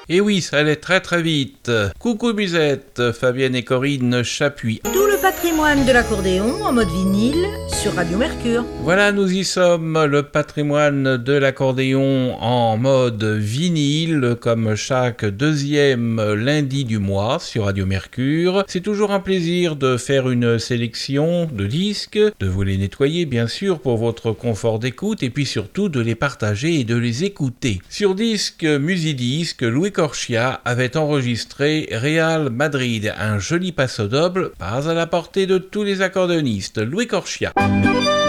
Et oui, ça allait très très vite. Coucou Musette, Fabienne et Corinne Chapuis. Tout le patrimoine de l'accordéon en mode vinyle sur Radio Mercure. Voilà, nous y sommes, le patrimoine de l'accordéon en mode vinyle, comme chaque deuxième lundi du mois sur Radio Mercure. C'est toujours un plaisir de faire une sélection de disques, de vous les nettoyer bien sûr pour votre confort d'écoute et puis surtout de les partager et de les écouter. Sur disque Musidisc, Louis Corchia avait enregistré Real Madrid, un joli passo doble, pas à la portée de tous les accordéonistes. Louis Corchia.